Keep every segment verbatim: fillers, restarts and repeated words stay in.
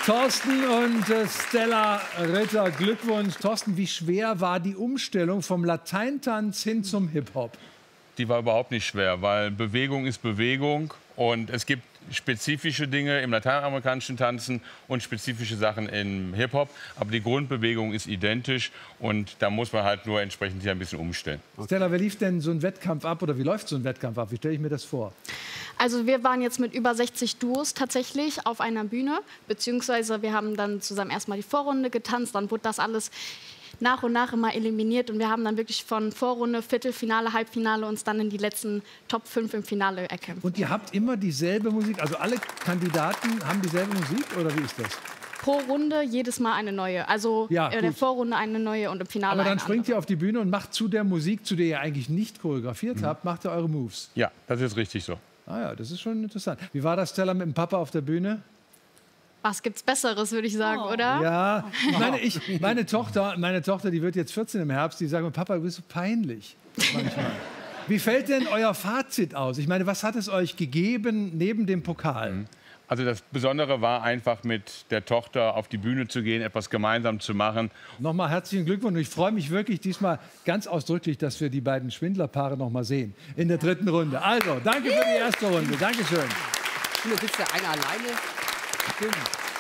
Thorsten und äh, Stella Ritter, Glückwunsch. Thorsten, wie schwer war die Umstellung vom Lateintanz hin zum Hip-Hop? Die war überhaupt nicht schwer, weil Bewegung ist Bewegung und es gibt spezifische Dinge im lateinamerikanischen Tanzen und spezifische Sachen im Hip-Hop. Aber die Grundbewegung ist identisch und da muss man halt nur entsprechend sich ein bisschen umstellen. Stella, wie lief denn so ein Wettkampf ab oder wie läuft so ein Wettkampf ab? Wie stelle ich mir das vor? Also wir waren jetzt mit über sechzig Duos tatsächlich auf einer Bühne, beziehungsweise wir haben dann zusammen erstmal die Vorrunde getanzt, dann wurde das alles nach und nach immer eliminiert und wir haben dann wirklich von Vorrunde, Viertelfinale, Halbfinale uns dann in die letzten Top fünf im Finale erkämpft. Und ihr habt immer dieselbe Musik, also alle Kandidaten haben dieselbe Musik oder wie ist das? Pro Runde jedes Mal eine neue, also Ja, in der gut. Vorrunde eine neue und im Finale Aber dann eine springt andere. ihr auf die Bühne und macht zu der Musik, zu der ihr eigentlich nicht choreografiert habt, macht ihr eure Moves. Ja, das ist richtig so. Ah ja, das ist schon interessant. Wie war das, Stella, mit dem Papa auf der Bühne? Was gibt's Besseres, würde ich sagen, oder? Ja, meine, ich, meine, Tochter, meine Tochter, die wird jetzt vierzehn im Herbst, die sagt mir, Papa, du bist so peinlich manchmal. Wie fällt denn euer Fazit aus? Ich meine, was hat es euch gegeben neben dem Pokal? Also das Besondere war einfach, mit der Tochter auf die Bühne zu gehen, etwas gemeinsam zu machen. Nochmal herzlichen Glückwunsch. Und ich freue mich wirklich diesmal ganz ausdrücklich, dass wir die beiden Schwindlerpaare noch mal sehen in der dritten Runde. Also, danke für die erste Runde. Dankeschön. Hier sitzt der einer alleine. Stimmt.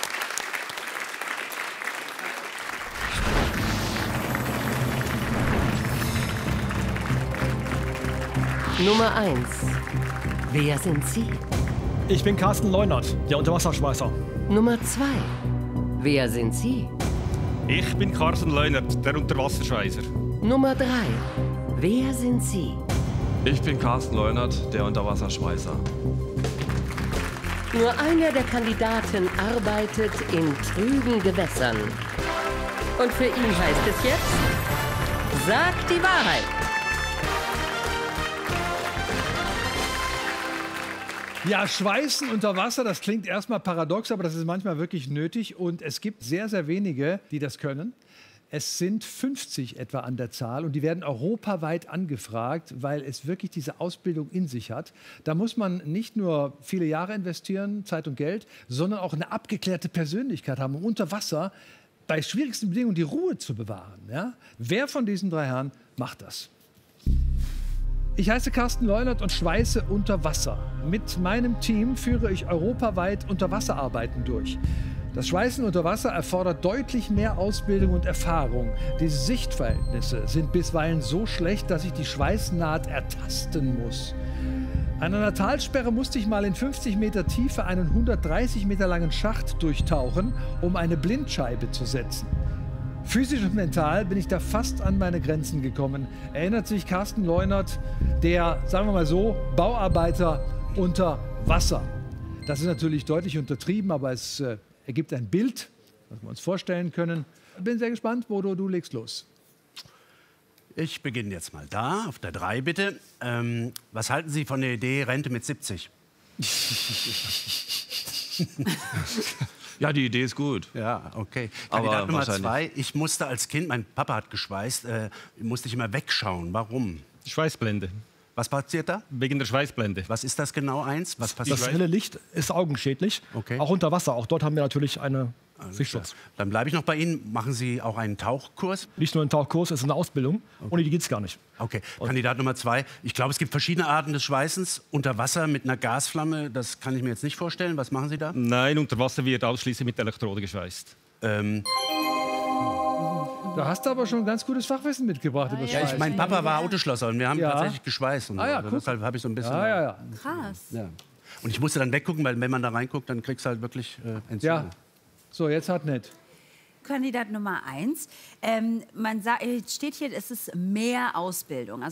Nummer eins. Wer sind Sie? Ich bin Carsten Leunert, der Unterwasserschmeißer. Nummer zwei. Wer sind Sie? Ich bin Carsten Leunert, der Unterwasserschweißer. Nummer drei. Wer sind Sie? Ich bin Carsten Leunert, der Unterwasserschmeißer. Nur einer der Kandidaten arbeitet in trüben Gewässern. Und für ihn heißt es jetzt, sag die Wahrheit. Ja, Schweißen unter Wasser, das klingt erstmal paradox, aber das ist manchmal wirklich nötig. Und es gibt sehr, sehr wenige, die das können. Es sind fünfzig etwa an der Zahl und die werden europaweit angefragt, weil es wirklich diese Ausbildung in sich hat. Da muss man nicht nur viele Jahre investieren, Zeit und Geld, sondern auch eine abgeklärte Persönlichkeit haben, um unter Wasser bei schwierigsten Bedingungen die Ruhe zu bewahren. Ja? Wer von diesen drei Herren macht das? Ich heiße Carsten Leunert und schweiße unter Wasser. Mit meinem Team führe ich europaweit Unterwasserarbeiten durch. Das Schweißen unter Wasser erfordert deutlich mehr Ausbildung und Erfahrung. Die Sichtverhältnisse sind bisweilen so schlecht, dass ich die Schweißnaht ertasten muss. An einer Talsperre musste ich mal in fünfzig Meter Tiefe einen hundertdreißig Meter langen Schacht durchtauchen, um eine Blindscheibe zu setzen. Physisch und mental bin ich da fast an meine Grenzen gekommen. Erinnert sich Carsten Leunert, der, sagen wir mal so, Bauarbeiter unter Wasser. Das ist natürlich deutlich untertrieben, aber es äh, ergibt ein Bild, das wir uns vorstellen können. Bin sehr gespannt. Bodo, du legst los. Ich beginne jetzt mal da, auf der drei bitte. Ähm, was halten Sie von der Idee Rente mit siebzig? Ja, die Idee ist gut. Ja, okay. Aber Kandidat Nummer wahrscheinlich- zwei. Ich musste als Kind, mein Papa hat geschweißt, äh, musste ich immer wegschauen. Warum? Schweißblende. Was passiert da? Wegen der Schweißblende. Was ist das genau eins? Was passiert? Das helle Licht ist augenschädlich, Okay. auch unter Wasser. Auch dort haben wir natürlich einen Sichtschutz. Dann bleibe ich noch bei Ihnen. Machen Sie auch einen Tauchkurs? Nicht nur ein Tauchkurs, es ist eine Ausbildung. Ohne die geht es gar nicht. Okay. Kandidat Nummer zwei. Ich glaube, es gibt verschiedene Arten des Schweißens. Unter Wasser mit einer Gasflamme, das kann ich mir jetzt nicht vorstellen. Was machen Sie da? Nein, unter Wasser wird ausschließlich mit Elektrode geschweißt. Ähm, Da hast du aber schon ein ganz gutes Fachwissen mitgebracht über ja, ich, mein Papa war Autoschlosser und wir haben Ja. tatsächlich geschweißt. Und Ah, ja, also guck. deshalb habe ich so ein bisschen... Ja, ja, ja. Krass. Ja. Und ich musste dann weggucken, weil wenn man da reinguckt, dann kriegst du halt wirklich äh, Entzündung. Ja. So, jetzt hat nicht. Kandidat Nummer eins. Ähm, man sagt, steht hier, es ist mehr Ausbildung. Also